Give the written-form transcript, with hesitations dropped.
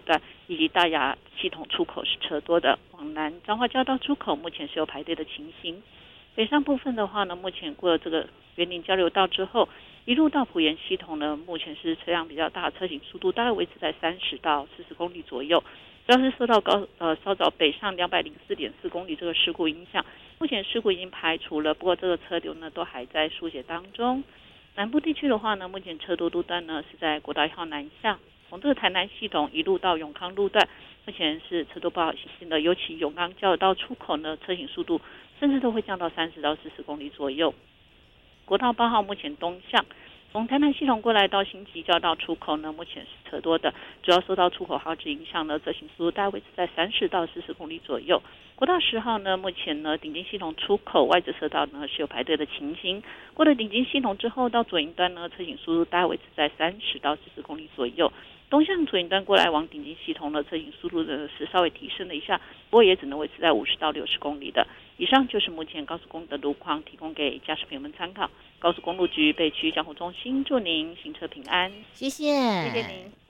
段以及大雅系统出口是车多的，往南彰化交道出口目前是有排队的情形。北上部分的话呢，目前过了这个园林交流道之后，一路到埔盐系统呢，目前是车辆比较大，车行速度大概维持在30到40公里左右。主要是受到稍早北上204.4公里这个事故影响，目前事故已经排除了，不过这个车流呢都还在疏解当中。南部地区的话呢，目前车多路段呢是在国道1号南下，从这个台南系统一路到永康路段，目前是车多不好行的，尤其永康交流道出口呢，车行速度甚至都会降到30到40公里左右。国道8号目前东向，从台南系统过来到新集交道出口呢，目前是车多的，主要受到出口号志影响呢，车行速度大概维持在30到40公里左右。国道10号呢，目前呢顶金系统出口外侧车道呢是有排队的情形，过了顶金系统之后到左营端呢，车行速度大概维持在30到40公里左右。东向左营端过来往顶金系统的车行速度呢是稍微提升了一下，不过也只能维持在50到60公里的。以上就是目前高速公路的路况，提供给驾驶朋友们参考。高速公路局北区交通中心祝您行车平安， 谢谢， 谢谢您。